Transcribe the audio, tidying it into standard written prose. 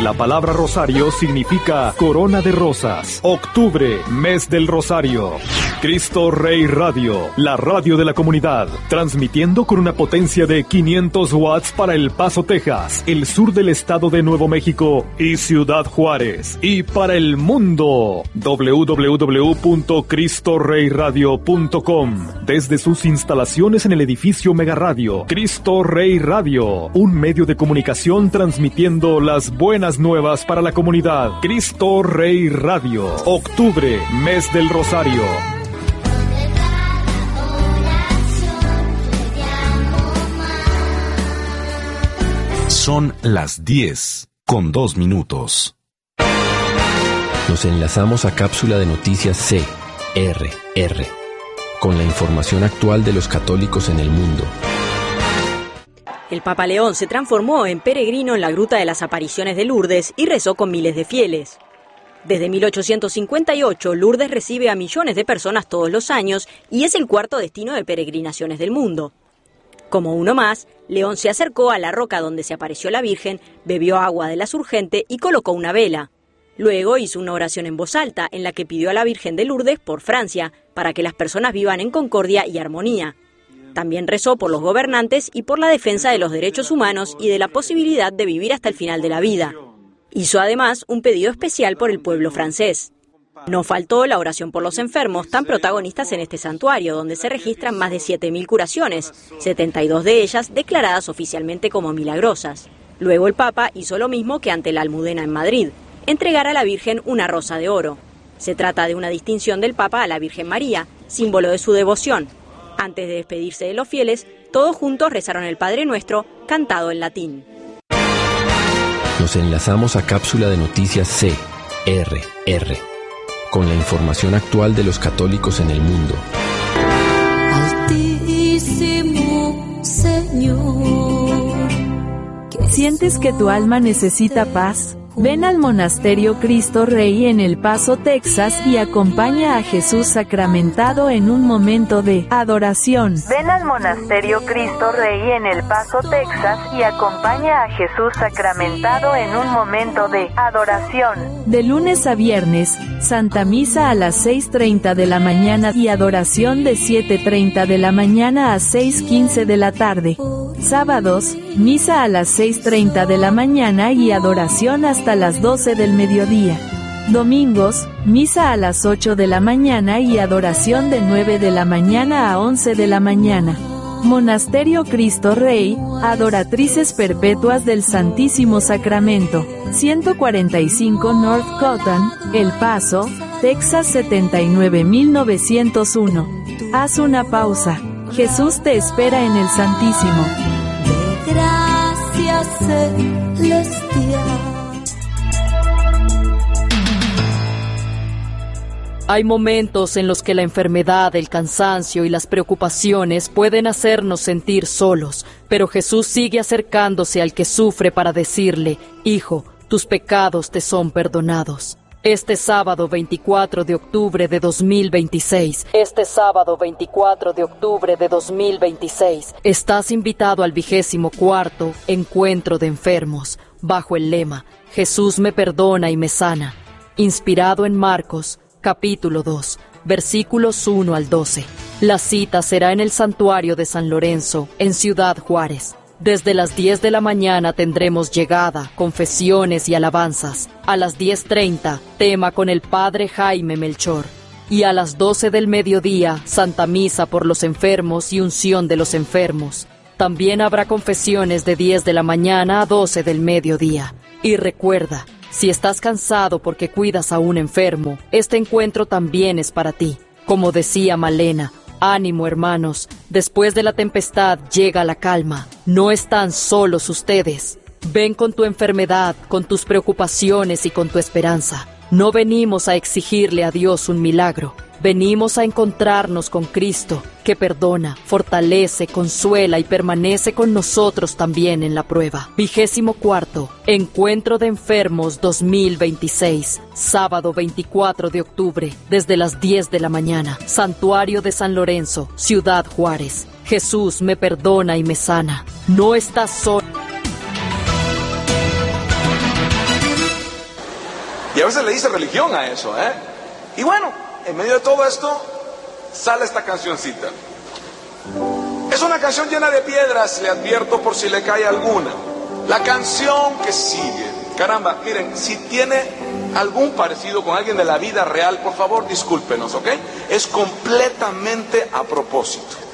La palabra rosario significa corona de rosas. Octubre, mes del rosario. Cristo Rey Radio, la radio de la comunidad, transmitiendo con una potencia de 500 watts para El Paso, Texas, el sur del estado de Nuevo México y Ciudad Juárez, y para el mundo, www.cristorreyradio.com, desde sus instalaciones en el edificio Mega Radio. Cristo Rey Radio, un medio de comunicación transmitiendo las buenas nuevas para la comunidad. Cristo Rey Radio, octubre, mes del rosario. Son las 10:02. Nos enlazamos a cápsula de noticias CRR, con la información actual de los católicos en el mundo. El Papa León se transformó en peregrino en la Gruta de las Apariciones de Lourdes y rezó con miles de fieles. Desde 1858, Lourdes recibe a millones de personas todos los años y es el cuarto destino de peregrinaciones del mundo. Como uno más, León se acercó a la roca donde se apareció la Virgen, bebió agua de la surgente y colocó una vela. Luego hizo una oración en voz alta en la que pidió a la Virgen de Lourdes por Francia, para que las personas vivan en concordia y armonía. También rezó por los gobernantes y por la defensa de los derechos humanos y de la posibilidad de vivir hasta el final de la vida. Hizo además un pedido especial por el pueblo francés. No faltó la oración por los enfermos, tan protagonistas en este santuario, donde se registran más de 7.000 curaciones, 72 de ellas declaradas oficialmente como milagrosas. Luego el Papa hizo lo mismo que ante la Almudena en Madrid, entregar a la Virgen una rosa de oro. Se trata de una distinción del Papa a la Virgen María, símbolo de su devoción. Antes de despedirse de los fieles, todos juntos rezaron el Padre Nuestro, cantado en latín. Nos enlazamos a cápsula de noticias CRR, con la información actual de los católicos en el mundo. Altísimo Señor. ¿Sientes que tu alma necesita paz? Ven al Monasterio Cristo Rey en El Paso, Texas y acompaña a Jesús sacramentado en un momento de adoración. Ven al Monasterio Cristo Rey en El Paso, Texas y acompaña a Jesús sacramentado en un momento de adoración. De lunes a viernes, Santa Misa a las 6:30 de la mañana y adoración de 7:30 de la mañana a 6:15 de la tarde. Sábados, misa a las 6:30 de la mañana y adoración hasta las 12 del mediodía. Domingos, misa a las 8 de la mañana y adoración de 9 de la mañana a 11 de la mañana. Monasterio Cristo Rey, Adoratrices Perpetuas del Santísimo Sacramento, 145 North Cotton, El Paso, Texas 79901. Haz una pausa. Jesús te espera en el Santísimo. De gracia celestial. Hay momentos en los que la enfermedad, el cansancio y las preocupaciones pueden hacernos sentir solos, pero Jesús sigue acercándose al que sufre para decirle: Hijo, tus pecados te son perdonados. Este sábado 24 de octubre de 2026, estás invitado al 24º Encuentro de Enfermos, bajo el lema Jesús me perdona y me sana, inspirado en Marcos, capítulo 2, versículos 1 al 12. La cita será en el Santuario de San Lorenzo, en Ciudad Juárez. Desde las 10 de la mañana tendremos llegada, confesiones y alabanzas. A las 10:30, tema con el Padre Jaime Melchor. Y a las 12 del mediodía, Santa Misa por los enfermos y unción de los enfermos. También habrá confesiones de 10 de la mañana a 12 del mediodía. Y recuerda, si estás cansado porque cuidas a un enfermo, este encuentro también es para ti. Como decía Malena, ánimo, hermanos, después de la tempestad llega la calma. No están solos ustedes. Ven con tu enfermedad, con tus preocupaciones y con tu esperanza. No venimos a exigirle a Dios un milagro. Venimos a encontrarnos con Cristo, que perdona, fortalece, consuela y permanece con nosotros también en la prueba. 24º Encuentro de Enfermos 2026, sábado 24 de octubre, desde las 10 de la mañana. Santuario de San Lorenzo, Ciudad Juárez. Jesús me perdona y me sana. No estás solo. Y a veces le dice religión a eso, Y bueno, en medio de todo esto, sale esta cancioncita. Es una canción llena de piedras, le advierto por si le cae alguna. La canción que sigue. Caramba, miren, si tiene algún parecido con alguien de la vida real, por favor, discúlpenos, ¿ok? Es completamente a propósito.